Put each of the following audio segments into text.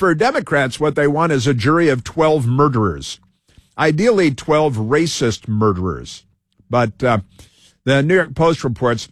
for Democrats, what they want is a jury of 12 murderers, ideally 12 racist murderers. But the New York Post reports,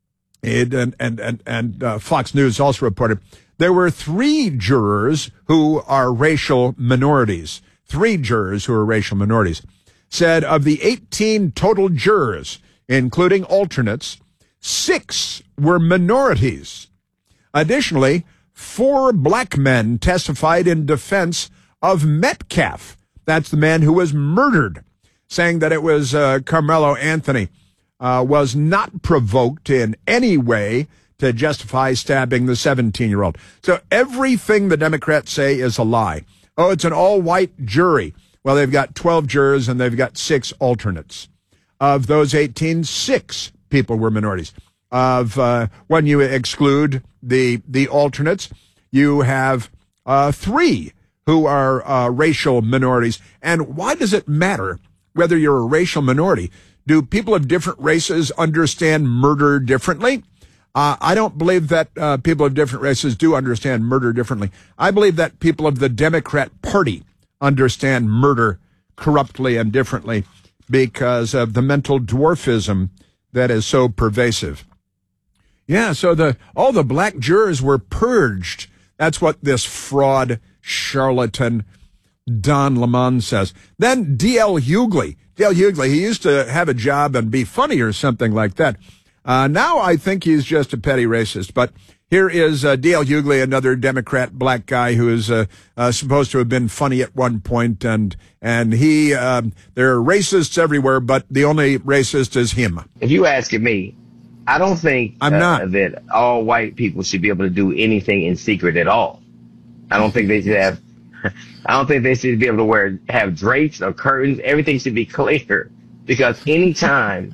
and Fox News also reported, there were 3 jurors who are racial minorities. 3 jurors who are racial minorities. Said of the 18 total jurors, including alternates, 6 were minorities. Additionally, 4 black men testified in defense of Metcalf. That's the man who was murdered, saying that it was Carmelo Anthony was not provoked in any way to justify stabbing the 17-year-old. So everything the Democrats say is a lie. Oh, it's an all-white jury. Well, they've got 12 jurors and they've got 6 alternates. Of those 18, 6 people were minorities. When you exclude the alternates, you have 3 who are racial minorities. And why does it matter whether you're a racial minority? Do people of different races understand murder differently? I don't believe that people of different races do understand murder differently. I believe that people of the Democrat Party understand murder corruptly and differently because of the mental dwarfism that is so pervasive. Yeah, so all the black jurors were purged. That's what this fraud charlatan Don Lemon says. Then D.L. Hughley. D.L. Hughley, he used to have a job and be funny or something like that. Now I think he's just a petty racist. But here is D.L. Hughley, another Democrat black guy who is supposed to have been funny at one point, and he there are racists everywhere, but the only racist is him. If you asking me, I don't think that all white people should be able to do anything in secret at all. I don't think they should have. I don't think they should be able to have drapes or curtains. Everything should be clear, because anytime.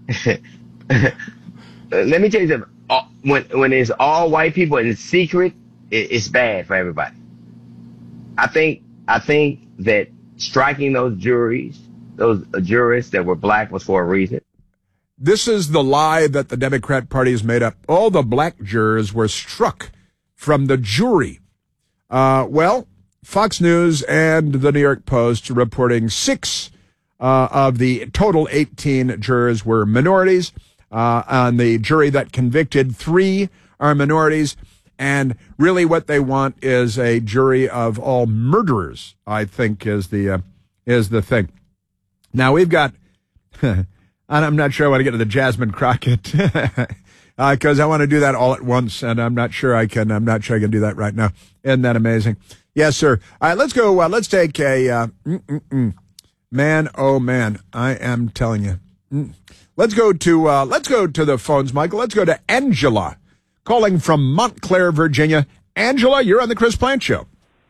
Let me tell you something. When it's all white people and it's secret, it's bad for everybody. I think that striking those jurists that were black was for a reason. This is the lie that the Democrat Party has made up. All the black jurors were struck from the jury. Well, Fox News and the New York Post reporting 6 of the total 18 jurors were minorities. On the jury that convicted, 3 are minorities. And really what they want is a jury of all murderers, I think is the thing. Now we've got, and I'm not sure I want to get to the Jasmine Crockett, because I want to do that all at once, and I'm not sure I can do that right now. Isn't that amazing? Yes, sir. All right, let's go. Let's take a, man, oh man, I am telling you. Let's go to the phones, Michael. Let's go to Angela, calling from Montclair, Virginia. Angela, you're on the Chris Plante Show.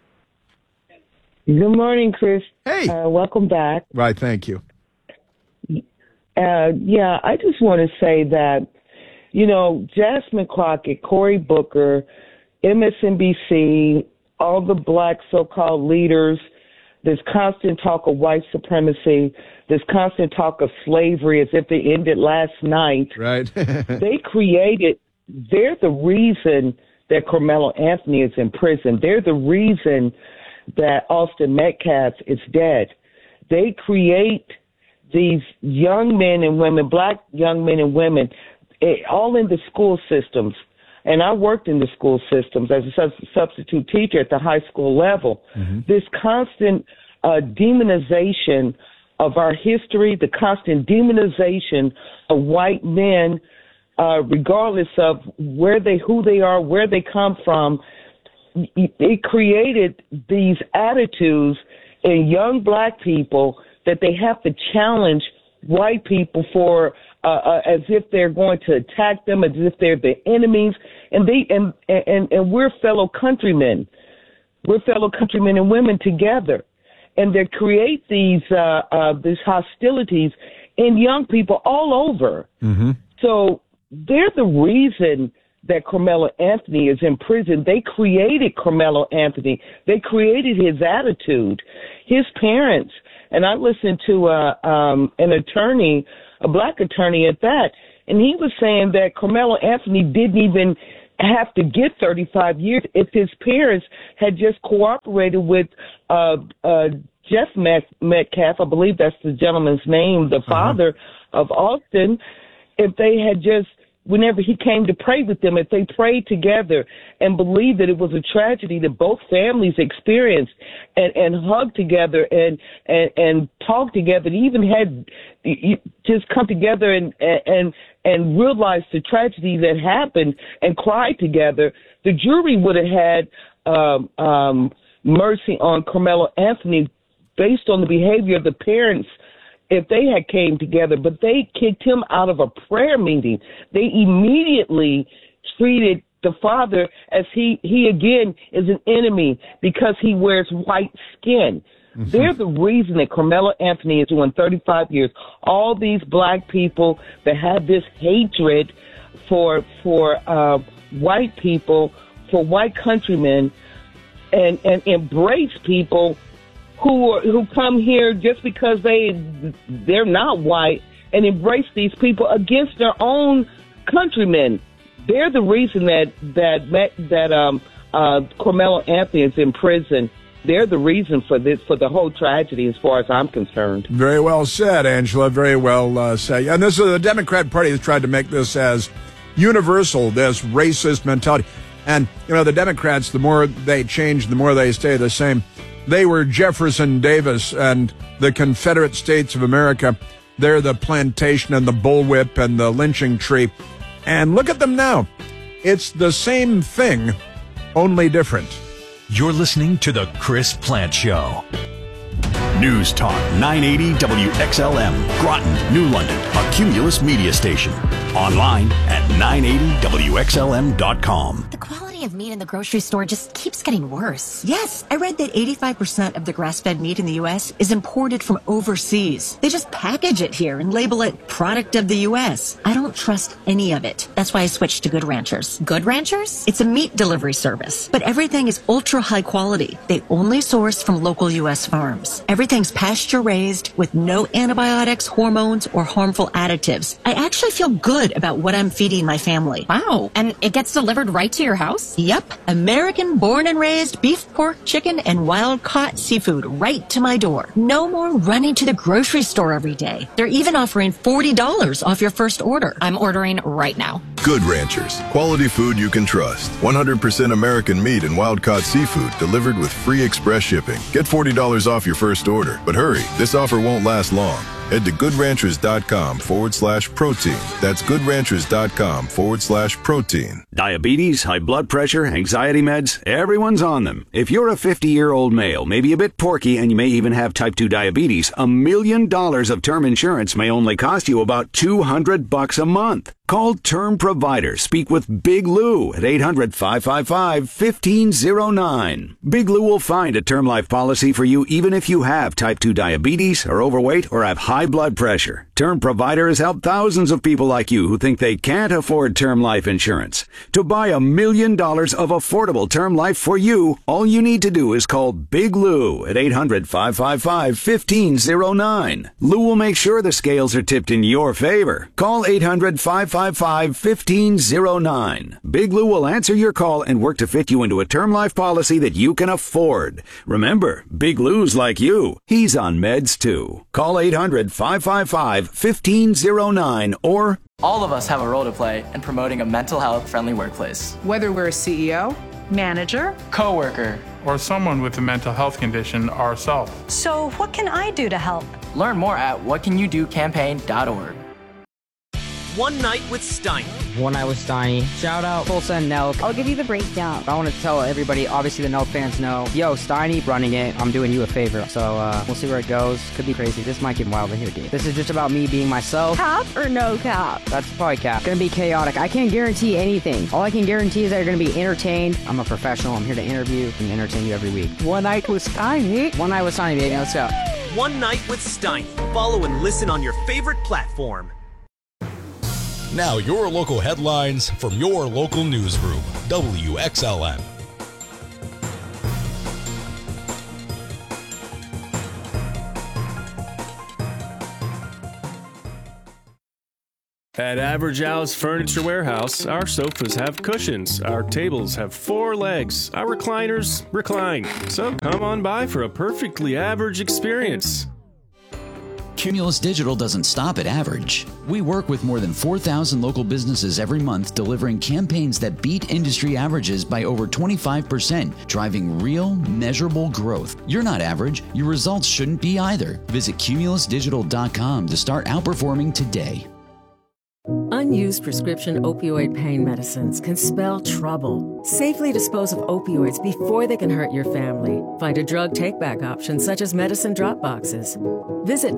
Good morning, Chris. Hey. Welcome back. Right, thank you. I just want to say that, Jasmine Crockett, Cory Booker, MSNBC, all the black so-called leaders, this constant talk of white supremacy, this constant talk of slavery as if they ended last night. Right. they're the reason that Carmelo Anthony is in prison. They're the reason that Austin Metcalf is dead. They create these young men and women, black young men and women, all in the school systems. And I worked in the school systems as a substitute teacher at the high school level. Mm-hmm. This constant demonization of our history, the constant demonization of white men, regardless of who they are, where they come from, it created these attitudes in young black people that they have to challenge white people for, as if they're going to attack them, as if they're the enemies, and we're fellow countrymen. We're fellow countrymen and women together, and they create these hostilities in young people all over. Mm-hmm. So they're the reason that Carmelo Anthony is in prison. They created Carmelo Anthony. They created his attitude. His parents, and I listened to an attorney, a black attorney at that, and he was saying that Carmelo Anthony didn't even have to get 35 years if his parents had just cooperated with Jeff Metcalf, I believe that's the gentleman's name, the father of Austin, if they had just, whenever he came to pray with them, if they prayed together and believed that it was a tragedy that both families experienced and hugged together and talked together, and even had just come together and realized the tragedy that happened and cried together, the jury would have had mercy on Carmelo Anthony based on the behavior of the parents if they had came together, but they kicked him out of a prayer meeting. They immediately treated the father as he again is an enemy because he wears white skin. Mm-hmm. They're the reason that Carmelo Anthony is doing 35 years. All these black people that have this hatred for white people, for white countrymen, and embrace people who come here just because they're not white, and embrace these people against their own countrymen. They're the reason that Carmelo Anthony is in prison. They're the reason for this, for the whole tragedy, as far as I'm concerned. Very well said, Angela. Very well said. And this is the Democrat Party has tried to make this as universal, this racist mentality. And the Democrats, the more they change, the more they stay the same. They were Jefferson Davis and the Confederate States of America. They're the plantation and the bullwhip and the lynching tree. And look at them now. It's the same thing, only different. You're listening to The Chris Plante Show. News Talk 980 WXLM, Groton, New London, a Cumulus media station. Online at 980WXLM.com. The quality of meat in the grocery store just keeps getting worse. Yes, I read that 85% of the grass-fed meat in the U.S. is imported from overseas. They just package it here and label it product of the U.S. I don't trust any of it. That's why I switched to Good Ranchers. Good Ranchers? It's a meat delivery service, but everything is ultra high quality. They only source from local U.S. farms. Everything's pasture-raised with no antibiotics, hormones, or harmful additives. I actually feel good about what I'm feeding my family. Wow. And it gets delivered right to your house? Yep. American born and raised beef, pork, chicken, and wild-caught seafood right to my door. No more running to the grocery store every day. They're even offering $40 off your first order. I'm ordering right now. Good Ranchers. Quality food you can trust. 100% American meat and wild-caught seafood delivered with free express shipping. Get $40 off your first order. But hurry, this offer won't last long. Head to goodranchers.com/protein. That's goodranchers.com/protein. Diabetes, high blood pressure, anxiety meds, everyone's on them. If you're a 50-year-old male, maybe a bit porky, and you may even have type 2 diabetes, $1 million of term insurance may only cost you about $200 a month. Call Term Provider. Speak with Big Lou at 800-555-1509. Big Lou will find a term life policy for you even if you have type 2 diabetes, are overweight, or have high blood pressure. Term Provider has helped thousands of people like you who think they can't afford term life insurance. To buy $1 million of affordable term life for you, all you need to do is call Big Lou at 800-555-1509. Lou will make sure the scales are tipped in your favor. Call 800-555-1509. Big Lou will answer your call and work to fit you into a term life policy that you can afford. Remember, Big Lou's like you. He's on meds too. Call 800-555-1509 or... All of us have a role to play in promoting a mental health friendly workplace. Whether we're a CEO, manager, coworker, or someone with a mental health condition ourselves. So what can I do to help? Learn more at whatcanyoudocampaign.org. One Night with Steiny. One Night with Steiny. Shout out Tulsa and Nelk. I'll give you the breakdown. I want to tell everybody, obviously the Nelk fans know, yo, Steiny running it, I'm doing you a favor. So we'll see where it goes. Could be crazy. This might get wild in here, dude. This is just about me being myself. Cap or no cap? That's probably cap. Gonna be chaotic. I can't guarantee anything. All I can guarantee is that you're gonna be entertained. I'm a professional. I'm here to interview and entertain you every week. One Night with Steiny. One Night with Steiny, baby. Let's go. One Night with Steiny. Follow and listen on your favorite platform. Now your local headlines from your local newsroom, WXLM. At Average Al's Furniture Warehouse, our sofas have cushions, our tables have 4 legs, our recliners recline. So come on by for a perfectly average experience. Cumulus Digital doesn't stop at average. We work with more than 4,000 local businesses every month, delivering campaigns that beat industry averages by over 25%, driving real, measurable growth. You're not average. Your results shouldn't be either. Visit cumulusdigital.com to start outperforming today. Unused prescription opioid pain medicines can spell trouble. Safely dispose of opioids before they can hurt your family. Find a drug take-back option such as medicine drop boxes. Visit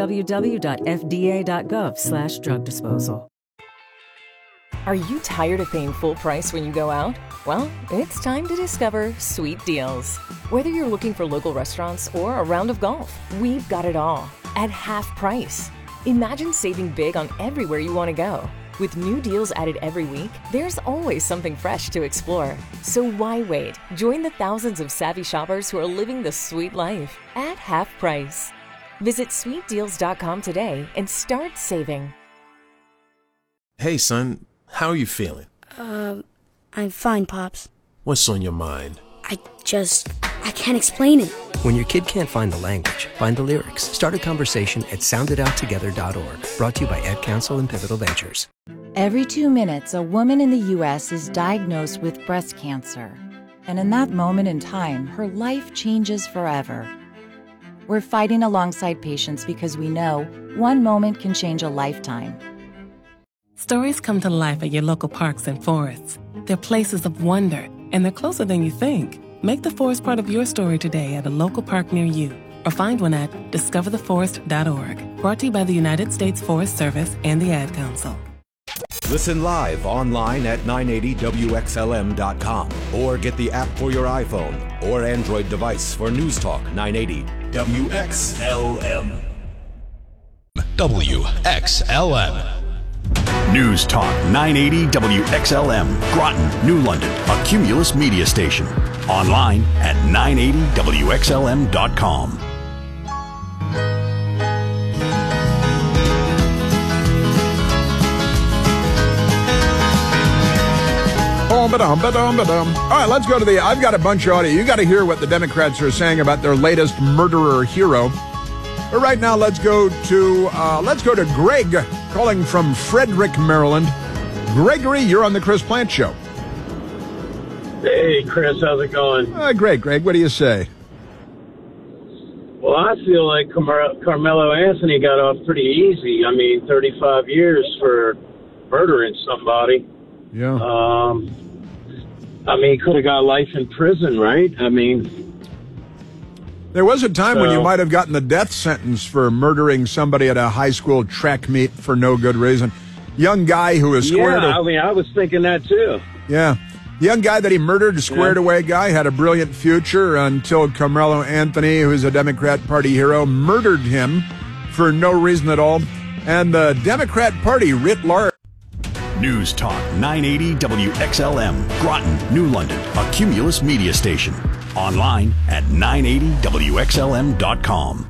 www.fda.gov/drug disposal. Are you tired of paying full price when you go out? Well, it's time to discover Sweet Deals. Whether you're looking for local restaurants or a round of golf, we've got it all at half price. Imagine saving big on everywhere you want to go. With new deals added every week, there's always something fresh to explore. So why wait? Join the thousands of savvy shoppers who are living the sweet life at half price. Visit sweetdeals.com today and start saving. Hey, son, how are you feeling? I'm fine, Pops. What's on your mind? I can't explain it. When your kid can't find the language, find the lyrics. Start a conversation at sounditouttogether.org. Brought to you by Ad Council and Pivotal Ventures. Every 2 minutes, a woman in the U.S. is diagnosed with breast cancer. And in that moment in time, her life changes forever. We're fighting alongside patients because we know one moment can change a lifetime. Stories come to life at your local parks and forests. They're places of wonder, and they're closer than you think. Make the forest part of your story today at a local park near you, or find one at discovertheforest.org. Brought to you by the United States Forest Service and the Ad Council. Listen live online at 980WXLM.com or get the app for your iPhone or Android device for News Talk 980 WXLM. WXLM. News Talk 980 WXLM, Groton, New London, a Cumulus media station. Online at 980WXLM.com. All right, let's go to I've got a bunch of audio. You got to hear what the Democrats are saying about their latest murderer hero. But right now, let's go to Greg, calling from Frederick, Maryland. Gregory, you're on the Chris Plante Show. Hey, Chris, how's it going? Great, Greg. What do you say? Well, I feel like Carmelo Anthony got off pretty easy. I mean, 35 years for murdering somebody. Yeah. I mean, he could have got life in prison, right? I mean... There was a time when you might have gotten the death sentence for murdering somebody at a high school track meet for no good reason. Young guy who was squared... Yeah, I mean, I was thinking that too. Yeah. The young guy that he murdered, squared away guy, had a brilliant future until Carmelo Anthony, who's a Democrat Party hero, murdered him for no reason at all. And the Democrat Party writ large... News Talk 980 WXLM, Groton, New London, a Cumulus media station. Online at 980WXLM.com.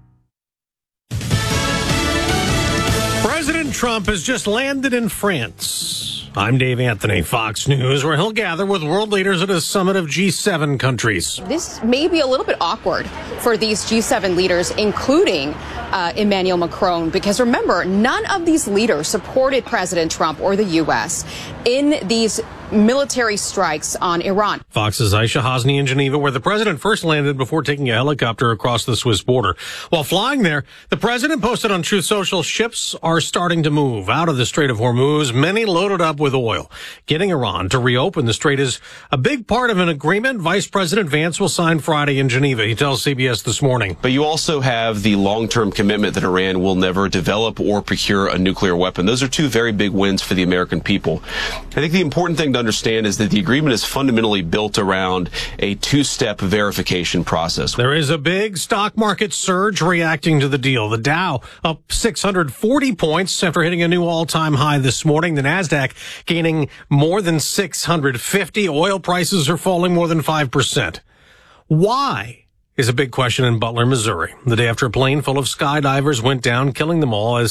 President Trump has just landed in France. I'm Dave Anthony, Fox News, where he'll gather with world leaders at a summit of G7 countries. This may be a little bit awkward for these G7 leaders, including Emmanuel Macron, because remember, none of these leaders supported President Trump or the U.S. in these military strikes on Iran. Fox's Aisha Hasni in Geneva, where the president first landed before taking a helicopter across the Swiss border. While flying there, the president posted on Truth Social, ships are starting to move out of the Strait of Hormuz, many loaded up with oil. Getting Iran to reopen the strait is a big part of an agreement Vice President Vance will sign Friday in Geneva, he tells CBS This Morning. But you also have the long-term commitment that Iran will never develop or procure a nuclear weapon. Those are two very big wins for the American people. I think the important thing to understand is that the agreement is fundamentally built around a two-step verification process. There is a big stock market surge reacting to the deal. The Dow up 640 points after hitting a new all-time high this morning. The Nasdaq gaining more than 650. Oil prices are falling more than 5%. Why? Is a big question in Butler, Missouri, the day after a plane full of skydivers went down, killing them all as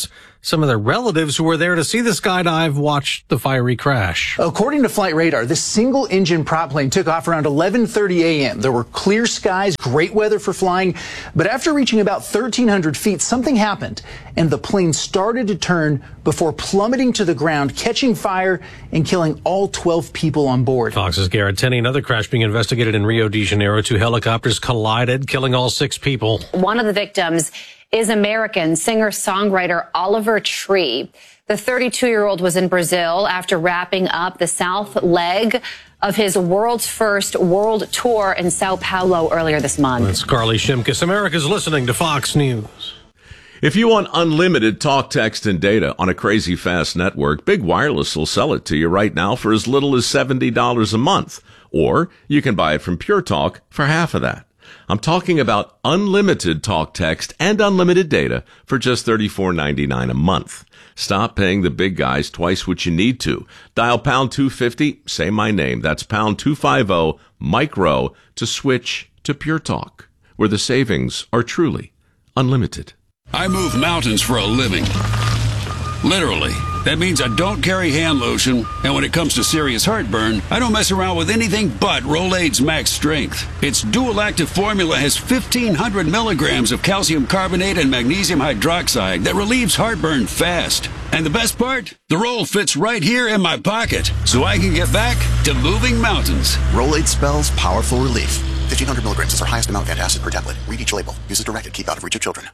some of their relatives who were there to see the skydive watch the fiery crash. According to Flight Radar, this single-engine prop plane took off around 11:30 a.m. There were clear skies, great weather for flying, but after reaching about 1,300 feet, something happened, and the plane started to turn before plummeting to the ground, catching fire and killing all 12 people on board. Fox's Garrett Tenney. Another crash being investigated in Rio de Janeiro. 2 helicopters collided, killing all 6 people. One of the victims is American singer-songwriter Oliver Tree. The 32-year-old was in Brazil after wrapping up the south leg of his world's first world tour in Sao Paulo earlier this month. That's Carly Shimkus. America's listening to Fox News. If you want unlimited talk, text, and data on a crazy fast network, Big Wireless will sell it to you right now for as little as $70 a month. Or you can buy it from Pure Talk for half of that. I'm talking about unlimited talk, text, and unlimited data for just $34.99 a month. Stop paying the big guys twice what you need to. Dial pound 250, say my name. That's pound 250 micro to switch to Pure Talk, where the savings are truly unlimited. I move mountains for a living. Literally. That means I don't carry hand lotion, and when it comes to serious heartburn, I don't mess around with anything but Rolaids Max Strength. Its dual-active formula has 1,500 milligrams of calcium carbonate and magnesium hydroxide that relieves heartburn fast. And the best part? The roll fits right here in my pocket, so I can get back to moving mountains. Rolaids spells powerful relief. 1,500 milligrams is our highest amount of antacid per tablet. Read each label. Use as directed. Keep out of reach of children.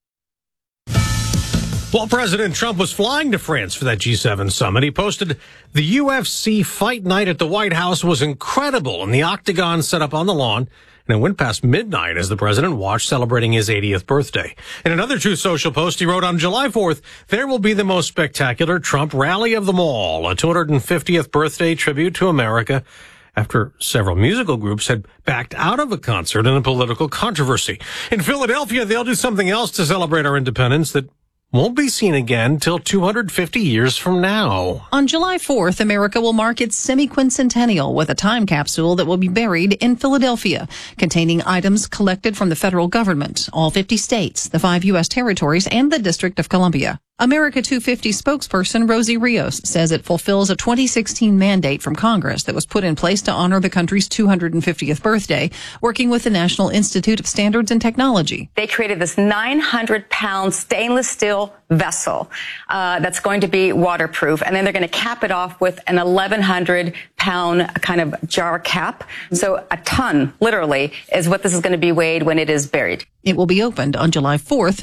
While President Trump was flying to France for that G7 summit, he posted, "The UFC fight night at the White House was incredible, and the octagon set up on the lawn, and it went past midnight as the president watched, celebrating his 80th birthday." In another Truth Social post, he wrote, "On July 4th, there will be the most spectacular Trump rally of them all, a 250th birthday tribute to America," after several musical groups had backed out of a concert in a political controversy. In Philadelphia, they'll do something else to celebrate our independence that won't be seen again till 250 years from now. On July 4th, America will mark its semi-quincentennial with a time capsule that will be buried in Philadelphia, containing items collected from the federal government, all 50 states, the 5 U.S. territories, and the District of Columbia. America 250 spokesperson Rosie Rios says it fulfills a 2016 mandate from Congress that was put in place to honor the country's 250th birthday, working with the National Institute of Standards and Technology. They created this 900-pound stainless steel vessel that's going to be waterproof, and then they're going to cap it off with an 1,100-pound kind of jar cap. So a ton, literally, is what this is going to be weighed when it is buried. It will be opened on July 4th,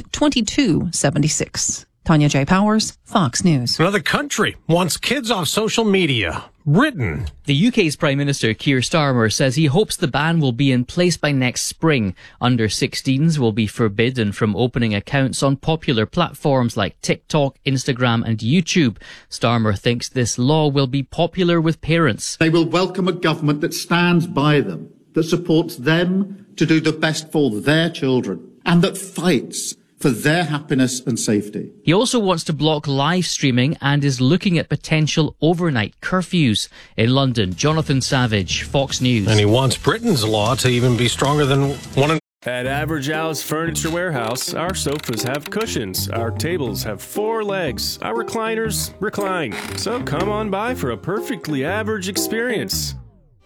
2276. Tanya J. Powers, Fox News. Another country wants kids off social media. Britain. The UK's Prime Minister Keir Starmer says he hopes the ban will be in place by next spring. Under 16s will be forbidden from opening accounts on popular platforms like TikTok, Instagram and YouTube. Starmer thinks this law will be popular with parents. They will welcome a government that stands by them, that supports them to do the best for their children, and that fights for their happiness and safety. He also wants to block live streaming and is looking at potential overnight curfews. In London, Jonathan Savage, Fox News. And he wants Britain's law to even be stronger than one in... At Average Al's Furniture Warehouse, our sofas have cushions, our tables have 4 legs, our recliners recline. So come on by for a perfectly average experience.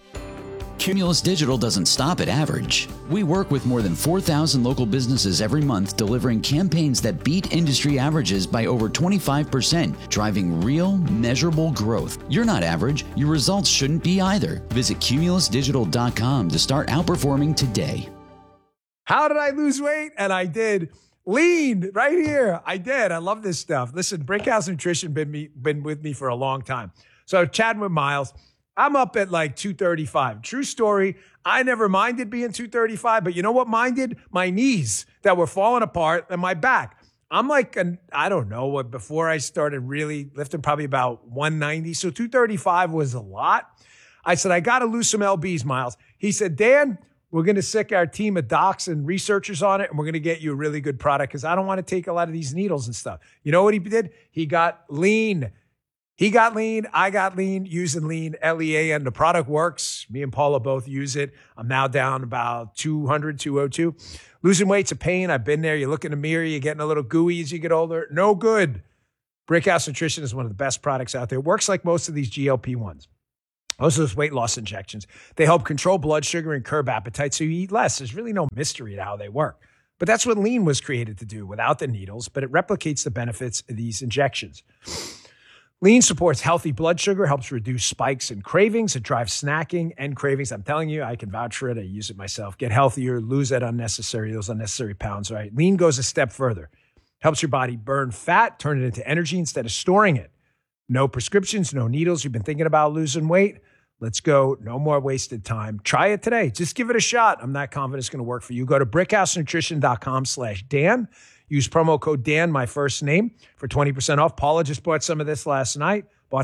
Cumulus Digital doesn't stop at average. We work with more than 4,000 local businesses every month, delivering campaigns that beat industry averages by over 25%, driving real, measurable growth. You're not average. Your results shouldn't be either. Visit cumulusdigital.com to start outperforming today. How did I lose weight? And I did. Lean right here. I did. I love this stuff. Listen, Brickhouse Nutrition been with me for a long time. So chatting with Miles, I'm up at like 235. True story. I never minded being 235, but you know what minded? My knees that were falling apart and my back. I'm like, I don't know what, before I started really lifting, probably about 190. So 235 was a lot. I said, I got to lose some lbs, Miles. He said, Dan, we're going to sick our team of docs and researchers on it, and we're going to get you a really good product because I don't want to take a lot of these needles and stuff. You know what he did? He got lean. He got lean. I got lean using lean, Lean. The product works. Me and Paula both use it. I'm now down about 200, 202. Losing weight's a pain. I've been there. You look in the mirror, you're getting a little gooey as you get older. No good. Brickhouse Nutrition is one of the best products out there. It works like most of these GLP-1s. Most of those weight loss injections. They help control blood sugar and curb appetite so you eat less. There's really no mystery to how they work. But that's what Lean was created to do without the needles, but it replicates the benefits of these injections. Lean supports healthy blood sugar, helps reduce spikes and cravings. It drives snacking and cravings. I'm telling you, I can vouch for it. I use it myself. Get healthier, lose those unnecessary pounds, right? Lean goes a step further. Helps your body burn fat, turn it into energy instead of storing it. No prescriptions, no needles. You've been thinking about losing weight? Let's go. No more wasted time. Try it today. Just give it a shot. I'm not confident it's going to work for you. Go to brickhousenutrition.com/Dan. Use promo code Dan, my first name, for 20% off. Paula just bought some of this last night.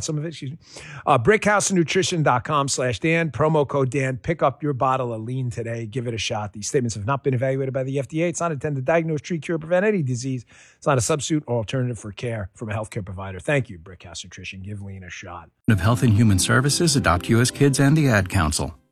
Brickhousenutrition.com/Dan. Promo code Dan. Pick up your bottle of Lean today. Give it a shot. These statements have not been evaluated by the FDA. It's not intended to diagnose, treat, cure, or prevent any disease. It's not a substitute or alternative for care from a healthcare provider. Thank you, Brickhouse Nutrition. Give Lean a shot. Of Health and Human Services, Adopt U.S. Kids, and the Ad Council.